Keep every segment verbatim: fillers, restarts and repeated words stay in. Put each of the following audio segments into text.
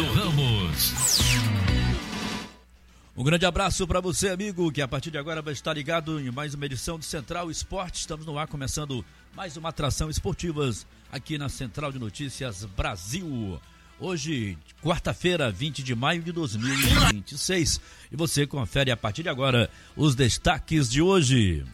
Roberto Ramos. Um grande abraço para você, amigo, que a partir de agora vai estar ligado em mais uma edição do Central Esporte. Estamos no ar, começando mais uma atração esportivas aqui na Central de Notícias Brasil. Hoje, quarta-feira, vinte de maio de dois mil e vinte e seis. E você confere a partir de agora os destaques de hoje.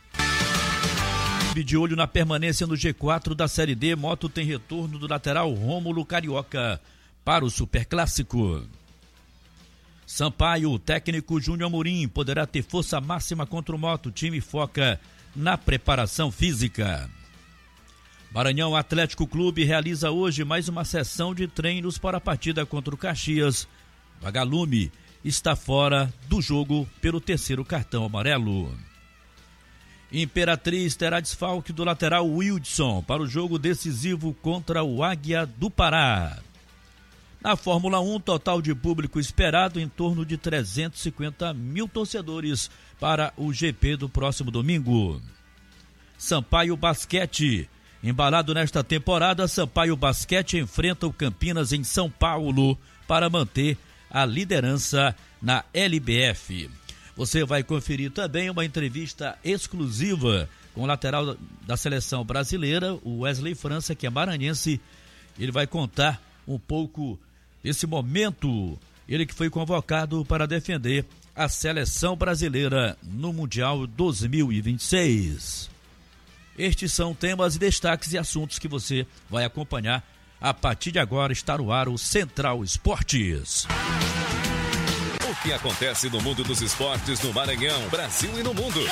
De olho na permanência no G quatro da Série D, Moto tem retorno do lateral Rômulo Carioca para o Superclássico. Sampaio, o técnico Júnior Amorim poderá ter força máxima contra o Moto. O time foca na preparação física. Maranhão Atlético Clube realiza hoje mais uma sessão de treinos para a partida contra o Caxias. Vagalume está fora do jogo pelo terceiro cartão amarelo. Imperatriz terá desfalque do lateral Wildson para o jogo decisivo contra o Águia do Pará. Na Fórmula um, total de público esperado em torno de trezentos e cinquenta mil torcedores para o G P do próximo domingo. Sampaio Basquete. Embalado nesta temporada, Sampaio Basquete enfrenta o Campinas em São Paulo para manter a liderança na L B F. Você vai conferir também uma entrevista exclusiva com o lateral da seleção brasileira, o Wesley França, que é maranhense. Ele vai contar um pouco desse momento, ele que foi convocado para defender a seleção brasileira no Mundial dois mil e vinte e seis. Estes são temas e destaques e assuntos que você vai acompanhar a partir de agora. Está no ar o Central Esportes. O que acontece no mundo dos esportes no Maranhão, Brasil e no mundo.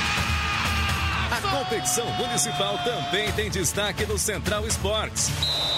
A competição municipal também tem destaque no Central Esportes.